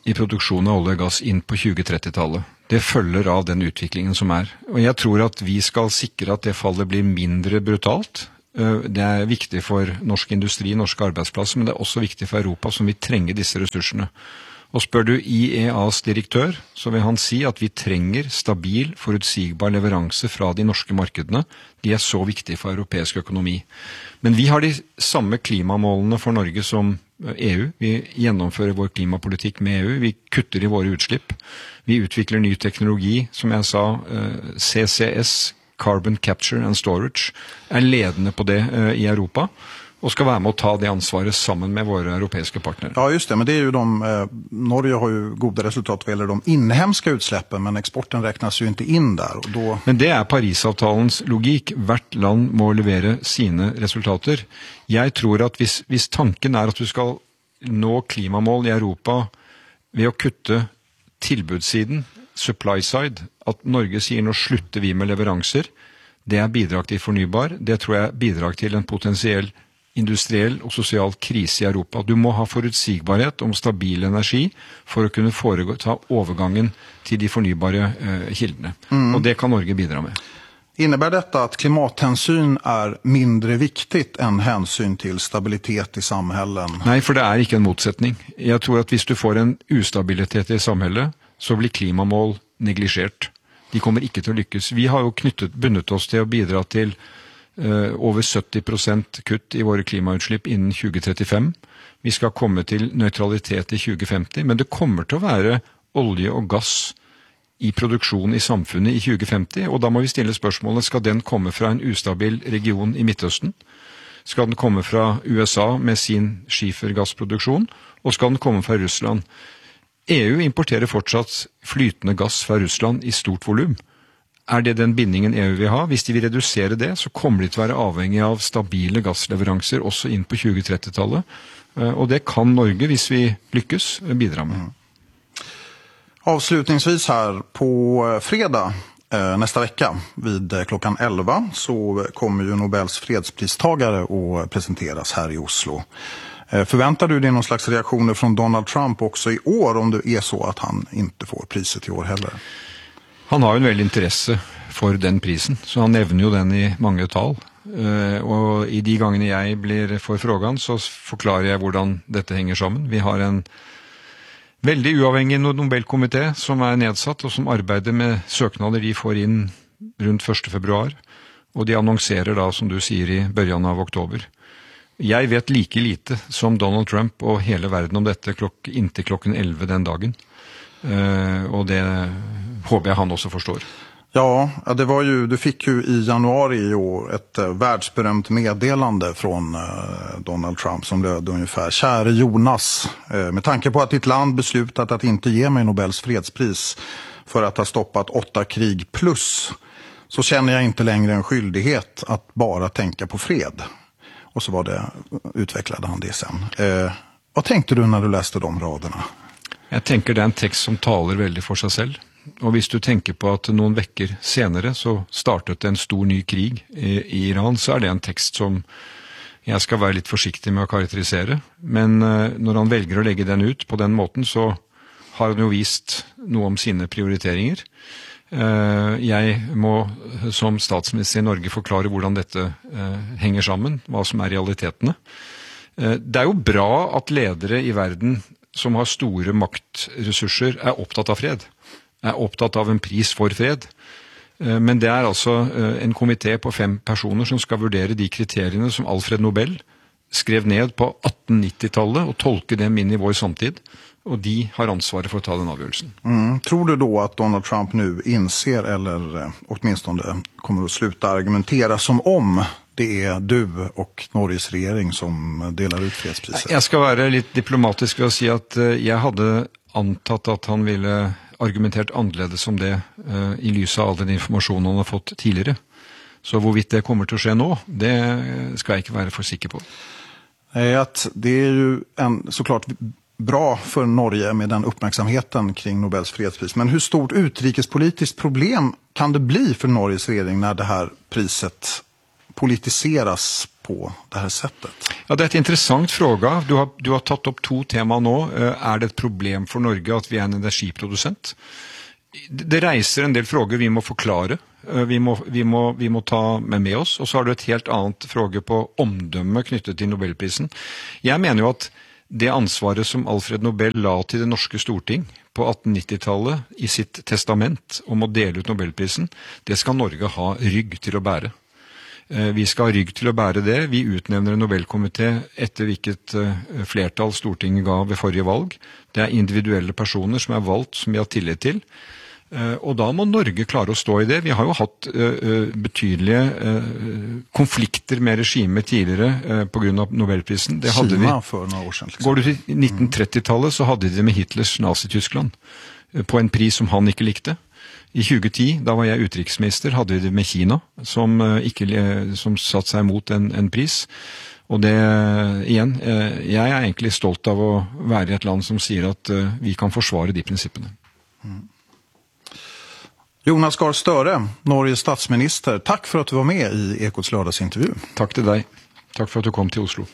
i produksjon av olje og gass inn på tjue tretti-tallet. Det følger av den utviklingen som er. Og jeg tror at vi skal sikre at det fallet blir mindre brutalt. Det er viktig for norsk industri, norske arbeidsplasser, men det er også viktig for Europa som vi trenger disse ressursene. Og spør du I E A's direktør, så vil han si at vi trenger stabil, forutsigbar leveranse fra de norske markedene. De er så viktige for europeisk økonomi. Men vi har de samme klimamålene for Norge som E U. Vi gjennomfører vår klimapolitikk med E U. Vi kutter i våre utslipp. Vi utvikler ny teknologi, som jeg sa, C C S, Carbon Capture and Storage, er ledende på det i Europa. Och ska vara med och ta det ansvaret sammen med våra europeiska partner. Ja just det, men det är ju de, eh, Norge har ju goda resultat vad gäller de inhemska utsläppen, men exporten räknas ju inte in där. Och då... Men det är Parisavtalens logik. Hvert land må levere sine resultater. Jeg tror at hvis, hvis tanken er at du skal nå klimamål i Europa ved å kutte tilbudssiden, supply side, at Norge sier nå slutter vi med leveranser, det er bidrag til fornybar, det tror jeg bidrag til en potensiell industriell og sosial krise i Europa. Du må ha forutsigbarhet om stabil energi for å kunne foreta overgangen til de fornybare eh, kildene. Mm. Og det kan Norge bidra med. Innebär detta att klimathänsyn är mindre viktigt än hänsyn till stabilitet i samhällen? Nej, för det är inte en motsättning. Jag tror att hvis du får en ustabilitet i samhället så blir klimamål negligert. De kommer ikke til å lykkes. Vi har jo knyttet, bundet oss til å bidra til Uh, over sytti prosent kutt i våre klimautslipp innen tjue trettifem. Vi skal komme til nøytralitet i tjue femti, men det kommer til å være olje og gass i produksjon i samfunnet i tjue femti, og da må vi stille spørsmålet, skal den komme fra en ustabil region i Midtøsten? Skal den komme fra U S A med sin skifergassproduksjon, og skal den komme fra Russland? E U importerer fortsatt flytende gass fra Russland i stort volum. Er det den bindingen E U vil ha? Hvis de vil redusere det, så kommer de til å være avhengig av stabile gassleveranser også inn på tjue tretti-tallet. Og det kan Norge, hvis vi lykkes, bidra med. Mm. Avslutningsvis här på fredag eh, nästa vecka vid klockan elva så kommer ju Nobels fredspristagare att presenteras här i Oslo. Eh, förväntar du dig någon slags reaktioner från Donald Trump också i år om det är så att han inte får priset i år heller? Han har jo en veldig interesse for den prisen, så han nevner jo den i mange tal. Uh, og i de gangene jeg blir for frågan, så forklarer jeg hvordan dette henger sammen. Vi har en veldig uavhengig Nobelkomité som er nedsatt, og som arbeider med søknader de får inn rundt første februar. Og de annonserer da, som du sier, i børjan av oktober. Jeg vet like lite som Donald Trump og hele verden om dette klok- inntil klokken elleve den dagen. Uh, och det håper jag han också förstår. Ja, det var ju, du fick ju i januari i år ett uh, världsberömt meddelande från uh, Donald Trump som löd ungefär: Käre Jonas, uh, med tanke på att ditt land beslutat att inte ge mig Nobels fredspris för att ha stoppat åtta krig plus, så känner jag inte längre en skyldighet att bara tänka på fred. Och så var det, utvecklade han det sen. Uh, vad tänkte du när du läste de raderna? Jeg tenker det er en tekst som taler veldig for seg selv. Og hvis du tenker på at noen vekker senere så startet en stor ny krig i, i Iran, så er det en tekst som jeg skal være litt forsiktig med å karakterisere. Men uh, når han velger å legge den ut på den måten, så har han jo vist noe om sine prioriteringer. Uh, jeg må som statsminister i Norge forklare hvordan dette uh, henger sammen, hva som er realitetene. Uh, det er jo bra at ledere i verden som har store maktressurser, er opptatt av fred. Er opptatt av en pris for fred. Men det er altså en komité på fem personer som skal vurdere de kriteriene som Alfred Nobel skrev ned på atten nitti-tallet og tolke dem inn i vår samtid. Och de har ansvaret för att ta den avgörelsen. Mm. Tror du då att Donald Trump nu inser eller åtminstone kommer att sluta argumentera som om det är du och Norges regering som delar ut fredspriset? Jag ska vara lite diplomatisk och säga att jag hade antatt att han ville argumentert annerledes om det uh, i lyset av all den informationen han har fått tidigare. Så hvorvidt det kommer till att ske nu, det ska jag inte vara för sikker på. Att det är ju en, såklart bra för Norge med den uppmärksamheten kring Nobels fredspris. Men hur stort utrikespolitiskt problem kan det bli för Norges regering när det här priset politiseras på det här sättet? Ja, det är ett intressant fråga. Du har, du har tagit upp två teman nu. Är det ett problem för Norge att vi är en energiproducent? Det reiser en del frågor vi må förklara. Vi må, vi må, vi må ta med, med oss. Och så har du ett helt annat fråga på omdöme knyttet till Nobelprisen. Jag menar ju att det ansvaret som Alfred Nobel la till det norska storting på attenhundranittitallet i sitt testament om att dela ut Nobelprisen, det ska Norge ha rygg till att bära. Vi ska ha rygg till att bära det. Vi utnämner en Nobelkommitté efter vilket flertal Stortinget gav vid förra valg. Det är individuella personer som är valt som vi har tillit till. Och då må Norge klara att stå i det. Vi har ju haft uh, betydliga uh, konflikter med regimet tidigare uh, på grund av Nobelprisen. Det hade vi för några år sedan. Liksom. Går du till nittonhundratrettiotalet så hade de det med Hitlers Nazi-Tyskland uh, på en pris som han inte likte. I tjugohundratio, då var jag utrikesminister, hade vi det med Kina som uh, inte uh, som satt sig emot en, en pris. Och det igen, uh, jag är egentligen stolt av att vara i ett land som säger att uh, vi kan försvara de principerna. Mm. Jonas Gahr Støre, Norges statsminister. Tack för att du var med i Ekots lördagsintervju. Tack till dig. Tack för att du kom till Oslo.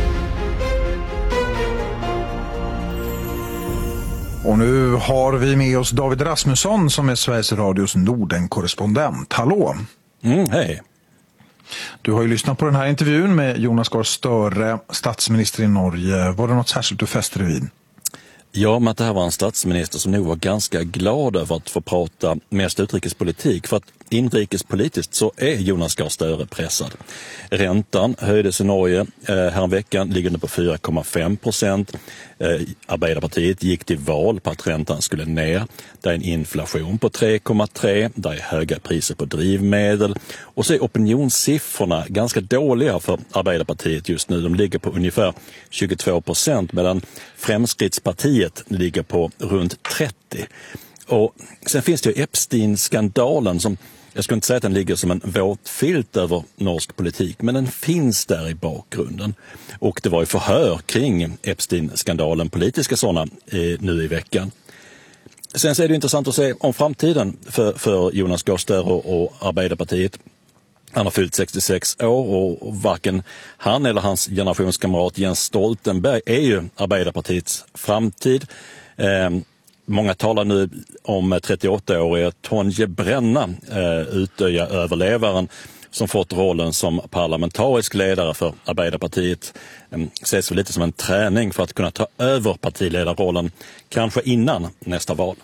Och nu har vi med oss David Rasmusson som är Sveriges Radios Norden-korrespondent. Hallå! Mm, hej! Du har ju lyssnat på den här intervjun med Jonas Gahr Støre, statsminister i Norge. Var det något särskilt du fäste dig vid? Ja, men att det här var en statsminister som nog var ganska glad över att få prata mest utrikespolitik. För att inrikespolitiskt så är Jonas Gahr Støre pressad. Räntan höjdes i Norge eh, häromveckan, ligger nu på fyra komma fem procent. Eh, Arbeiderpartiet gick till val på att räntan skulle ner. Det är en inflation på tre komma tre. Det är höga priser på drivmedel. Och så är opinionssiffrorna ganska dåliga för Arbeiderpartiet just nu. De ligger på ungefär tjugotvå procent medan Fremskrittspartiet ligger på runt trettio. Och sen finns det ju Epstein-skandalen som, jag skulle inte säga att den ligger som en våt filt över norsk politik, men den finns där i bakgrunden. Och det var ju förhör kring Epstein-skandalen, politiska sådana, eh, nu i veckan. Sen så är det intressant att se om framtiden för, för Jonas Gahr Støre och, och Arbeiderpartiet. Han har fyllt sextiosex år och varken han eller hans generationskamrat Jens Stoltenberg är ju Arbeiderpartiets framtid. Eh, Många talar nu om trettioåttaåriga Tonje Brenna, eh, Utöja-överlevaren som fått rollen som parlamentarisk ledare för Arbeiderpartiet. Eh, ses väl lite som en träning för att kunna ta över partiledarrollen, kanske innan nästa val.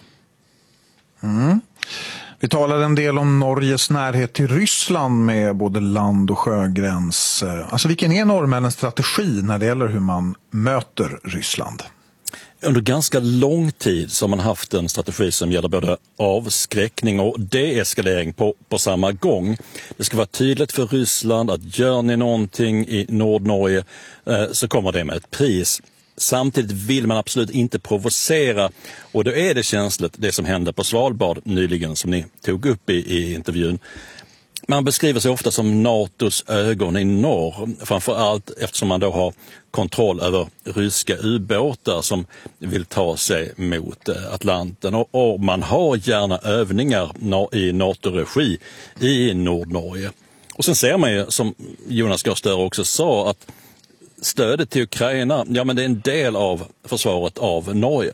Mm. Vi talade en del om Norges närhet till Ryssland med både land- och sjögräns. Alltså vilken är norrmännens strategi när det gäller hur man möter Ryssland? Under ganska lång tid så har man haft en strategi som gäller både avskräckning och deeskalering på, på samma gång. Det ska vara tydligt för Ryssland att gör ni någonting i Nordnorge eh, så kommer det med ett pris. Samtidigt vill man absolut inte provocera och då är det känsligt det som hände på Svalbard nyligen som ni tog upp i, i intervjun. Man beskriver sig ofta som NATOs ögon i norr, framförallt eftersom man då har kontroll över ryska ubåtar som vill ta sig mot Atlanten. Och, och man har gärna övningar i NATO-regi i Nordnorge. Och sen ser man ju, som Jonas Gahr Støre också sa, att stödet till Ukraina, ja men det är en del av försvaret av Norge.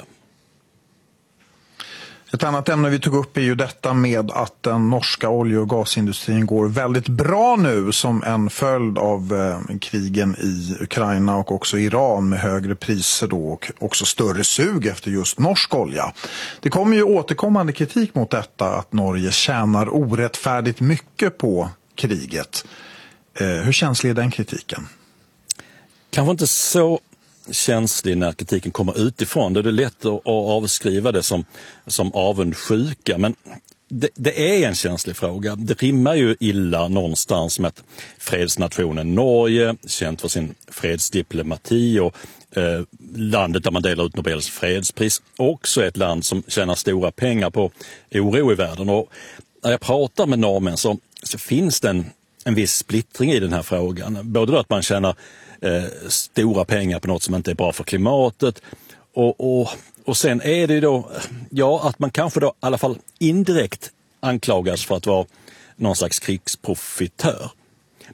Ett annat ämne vi tog upp är ju detta med att den norska olje- och gasindustrin går väldigt bra nu som en följd av eh, krigen i Ukraina och också Iran med högre priser då och också större sug efter just norsk olja. Det kommer ju återkommande kritik mot detta att Norge tjänar orättfärdigt mycket på kriget. Eh, hur känslig är den kritiken? Kanske inte så känslig när kritiken kommer utifrån. Det är lätt att avskriva det som, som avundsjuka. Men det, det är en känslig fråga. Det rimmar ju illa någonstans med att fredsnationen Norge, känt för sin fredsdiplomati och eh, landet där man delar ut Nobels fredspris, också är ett land som tjänar stora pengar på oro i världen. Och när jag pratar med norrmän så, så finns det en, en viss splittring i den här frågan. Både då att man tjänar Eh, stora pengar på något som inte är bra för klimatet och, och, och sen är det ju då ja, att man kanske då i alla fall indirekt anklagas för att vara någon slags krigsprofitör.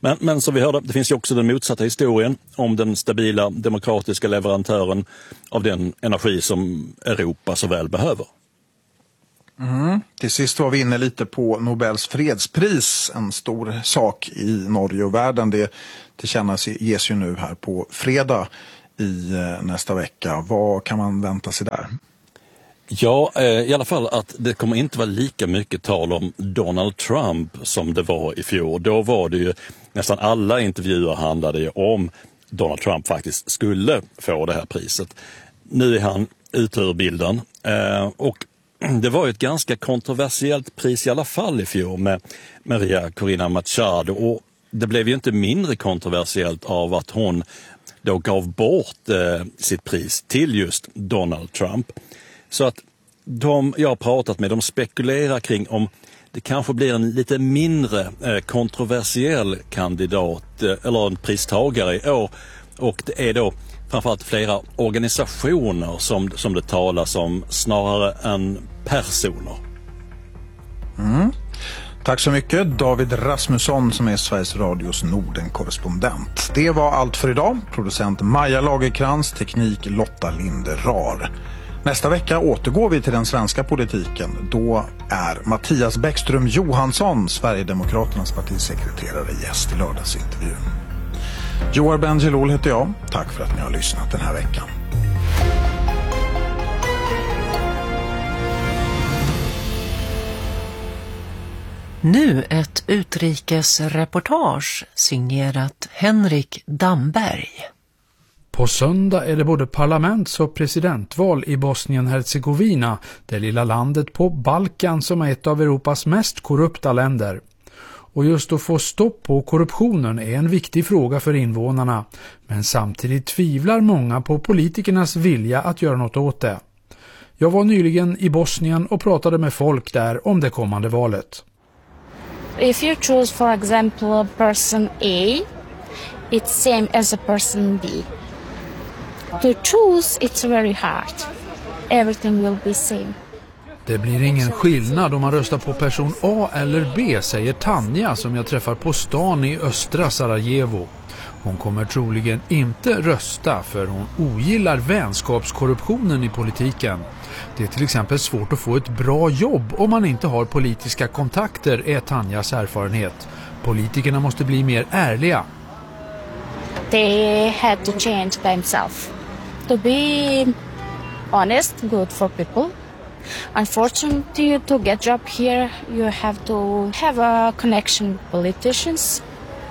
Men, men som vi hörde, det finns ju också den motsatta historien om den stabila demokratiska leverantören av den energi som Europa så väl behöver. Mm. Till sist var vi inne lite på Nobels fredspris, en stor sak i Norge och världen. Det tillkännas ges ju nu här på fredag i nästa vecka. Vad kan man vänta sig där? Ja, i alla fall att det kommer inte vara lika mycket tal om Donald Trump som det var i fjol. Då var det ju nästan alla intervjuer handlade ju om Donald Trump faktiskt skulle få det här priset. Nu är han ute ur bilden och det var ju ett ganska kontroversiellt pris i alla fall i fjol med Maria Corina Machado, och det blev ju inte mindre kontroversiellt av att hon då gav bort eh, sitt pris till just Donald Trump. Så att de jag har pratat med, de spekulerar kring om det kanske blir en lite mindre eh, kontroversiell kandidat eh, eller en pristagare i år, och det är då framförallt flera organisationer som, som det talas om snarare än personer. Mm. Tack så mycket David Rasmusson som är Sveriges Radios Norden-korrespondent. Det var allt för idag. Producent Maja Lagerkrans, teknik Lotta Linderar. Nästa vecka återgår vi till den svenska politiken. Då är Mattias Bäckström Johansson, Sverigedemokraternas partisekreterare, gäst i lördagsintervjun. Joar Bendjelloul heter jag. Tack för att ni har lyssnat den här veckan. Nu ett utrikesreportage signerat Henrik Damberg. På söndag är det både parlaments- och presidentval i Bosnien-Herzegovina, det lilla landet på Balkan som är ett av Europas mest korrupta länder. Och just att få stopp på korruptionen är en viktig fråga för invånarna, men samtidigt tvivlar många på politikernas vilja att göra något åt det. Jag var nyligen i Bosnien och pratade med folk där om det kommande valet. If you choose, for example, person A, it's same as a person B. To choose, it's very hard. Everything will be same. Det blir ingen skillnad om man röstar på person A eller B, säger Tanja som jag träffar på stan i östra Sarajevo. Hon kommer troligen inte rösta för hon ogillar vänskapskorruptionen i politiken. Det är till exempel svårt att få ett bra jobb om man inte har politiska kontakter, är Tanjas erfarenhet. Politikerna måste bli mer ärliga. They had to change themselves. To be honest, good for people. Unfortunately, to get job here, you have to have a connection with politicians.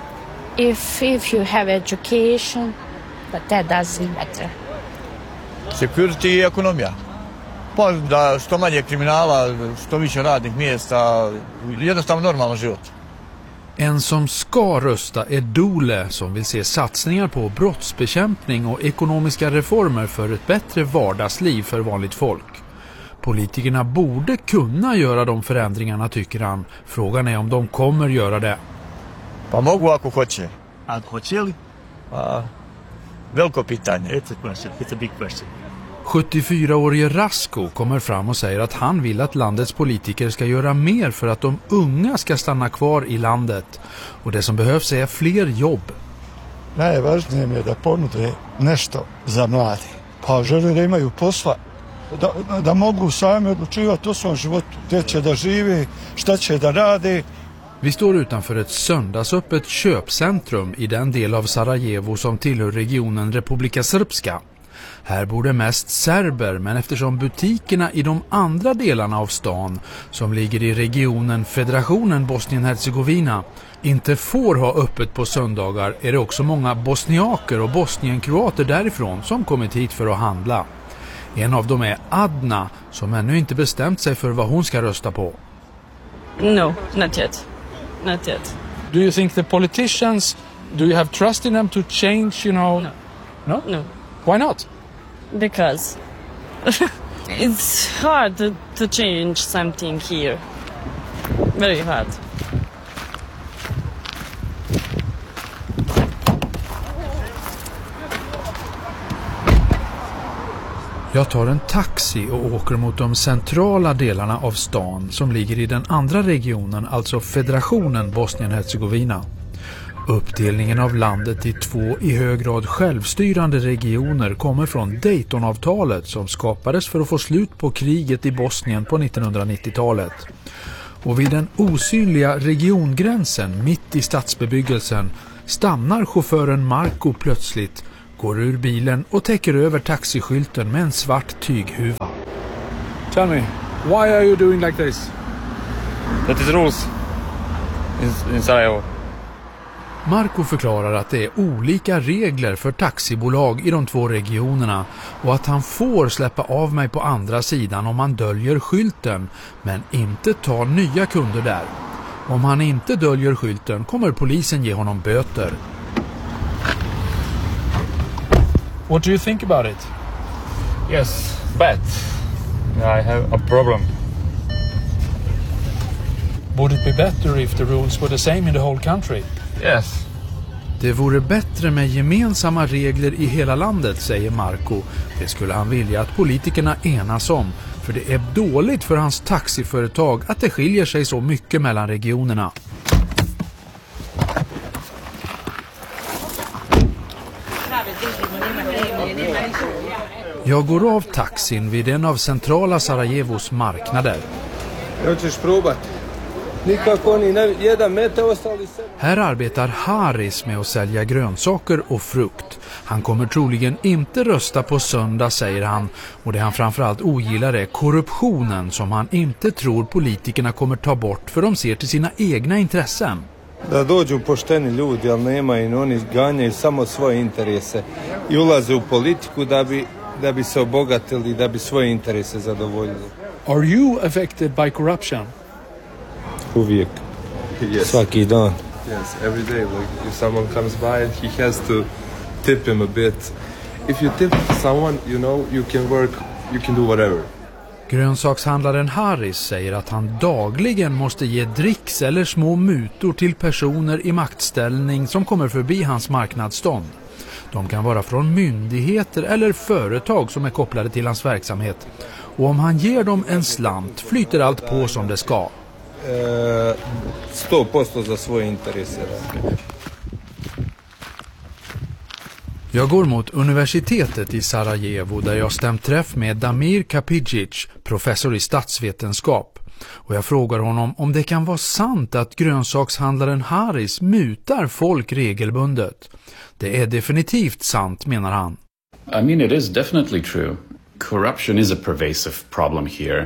If if you have education, but that doesn't matter. Security i ekonomija. Pa da što manje kriminala, što više radnih mjesta, jednostavno normalan život. En som ska rösta är Dole som vill se satsningar på brottsbekämpning och ekonomiska reformer för ett bättre vardagsliv för vanligt folk. Politikerna borde kunna göra de förändringarna, tycker han. Frågan är om de kommer göra det. Pa mogu ako hoće. Ako hoće li? Pa, veliko pitanje. It's a question. It's a big question. sjuttiofyraårige Rasko kommer fram och säger att han vill att landets politiker ska göra mer för att de unga ska stanna kvar i landet. Och det som behövs är fler jobb. Najvažnije mi je da ponude nešto za mlade. Pa žele da imaju posla, da, da mogu sami odlučivati o svom životu, gdje će da žive, šta će da rade. Vi står utanför ett söndagsöppet köpcentrum i den del av Sarajevo som tillhör regionen Republika Srpska. Här bor det mest serber, men eftersom butikerna i de andra delarna av stan som ligger i regionen Federationen Bosnien-Herzegovina inte får ha öppet på söndagar är det också många bosniaker och bosnienkroater därifrån som kommit hit för att handla. En av dem är Adna som ännu inte bestämt sig för vad hon ska rösta på. No, not yet. Not yet. Do you think the politicians, do you have trust in them to change, you know? No. No? No. Why not? Because it's hard to, to change something here. Very hard. Jag tar en taxi och åker mot de centrala delarna av stan som ligger i den andra regionen, alltså Federationen Bosnien-Herzegovina. Uppdelningen av landet i två i hög grad självstyrande regioner kommer från Daytonavtalet som skapades för att få slut på kriget i Bosnien på nittonhundranittiotalet. Och vid den osynliga regiongränsen mitt i stadsbebyggelsen stannar chauffören Marco plötsligt, går ur bilen och täcker över taxiskylten med en svart tyghuva. Tell me, why are you doing like this? That is rules in, in Sarajevo. Marco förklarar att det är olika regler för taxibolag i de två regionerna och att han får släppa av mig på andra sidan om han döljer skylten men inte tar nya kunder där. Om han inte döljer skylten kommer polisen ge honom böter. What do you think about it? Yes, but I have a problem. Would it be better if the rules were the same in the whole country? Yes. Det vore bättre med gemensamma regler i hela landet, säger Marco. Det skulle han vilja att politikerna enas om, för det är dåligt för hans taxiföretag att det skiljer sig så mycket mellan regionerna. Jag går av taxin vid en av centrala Sarajevos marknader. Här arbetar Haris med att sälja grönsaker och frukt. Han kommer troligen inte rösta på söndag, säger han, och det han framförallt ogillar är korruptionen som han inte tror politikerna kommer ta bort för de ser till sina egna intressen. Da dođu pošteni ljudi, ali nemaju, oni ganjaju samo svoje interese i ulaze u politiku da bi, da bi se obogatili, da bi svoje interese zadovoljili. Are you affected by corruption? Uvijek. Yes. Svaki dan. Yes, every day. Like if someone comes by, he has to tip him a bit. If you tip someone, you know, you can work, you can do whatever. Grönsakshandlaren Haris säger att han dagligen måste ge dricks eller små mutor till personer i maktställning som kommer förbi hans marknadsstånd. De kan vara från myndigheter eller företag som är kopplade till hans verksamhet. Och om han ger dem en slant flyter allt på som det ska. sto posto za svoje interese. Jag går mot universitetet i Sarajevo där jag stämt träff med Damir Kapičić, professor i statsvetenskap. Och jag frågar honom om det kan vara sant att grönsakshandlaren Haris mutar folk regelbundet. Det är definitivt sant, menar han. I mean, it is definitely true. Corruption is a pervasive problem here.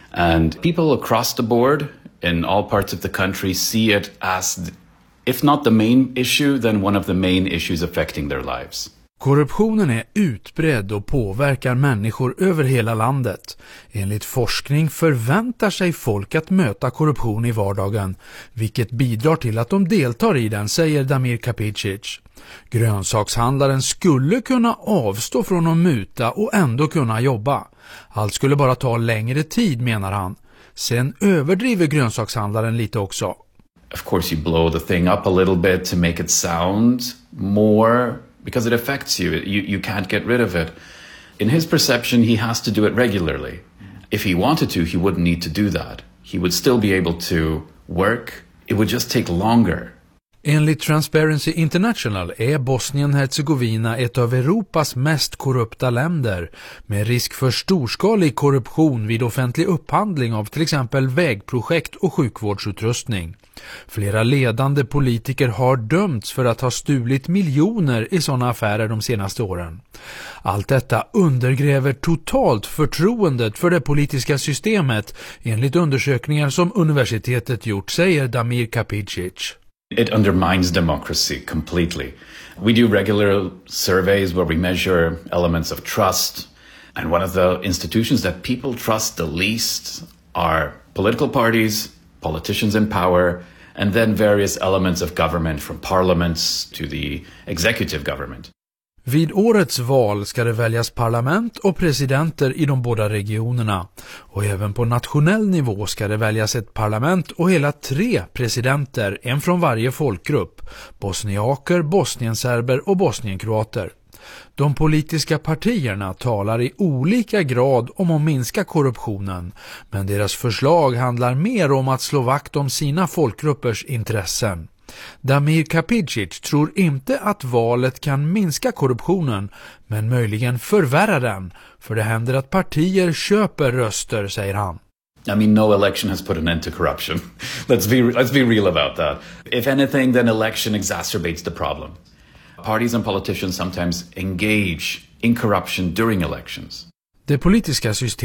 And people across the board in all parts of the country see it as, if not the main issue, then one of the main issues affecting their lives. Korruptionen är utbredd och påverkar människor över hela landet. Enligt forskning förväntar sig folk att möta korruption i vardagen, vilket bidrar till att de deltar i den, säger Damir Kapičić. Grönsakshandlaren skulle kunna avstå från att muta och ändå kunna jobba. Allt skulle bara ta längre tid, menar han. Sen överdriver grönsakshandlaren lite också. Of course you blow the thing up a little bit to make it sound more, because it affects you. You, you can't get rid of it. In his perception, he has to do it regularly. If he wanted to, he wouldn't need to do that. He would still be able to work. It would just take longer. Enligt Transparency International är Bosnien-Herzegovina ett av Europas mest korrupta länder med risk för storskalig korruption vid offentlig upphandling av till exempel vägprojekt och sjukvårdsutrustning. Flera ledande politiker har dömts för att ha stulit miljoner i sådana affärer de senaste åren. Allt detta undergräver totalt förtroendet för det politiska systemet enligt undersökningar som universitetet gjort, säger Damir Kapičić. It undermines democracy completely. We do regular surveys where we measure elements of trust. And one of the institutions that people trust the least are political parties, politicians in power, and then various elements of government, from parliaments to the executive government. Vid årets val ska det väljas parlament och presidenter i de båda regionerna. Och även på nationell nivå ska det väljas ett parlament och hela tre presidenter, en från varje folkgrupp. Bosniaker, bosnienserber och bosnienkroater. De politiska partierna talar i olika grad om att minska korruptionen, men deras förslag handlar mer om att slå vakt om sina folkgruppers intressen. Damir Kapicic tror inte att valet kan minska korruptionen, men möjligen förvärra den, för det händer att partier köper röster, säger han. I mean, no election has put an end to corruption. Let's be let's be real about that. If anything, then election exacerbates the problem. Parties and politicians sometimes engage in corruption during elections. Det politiska systemet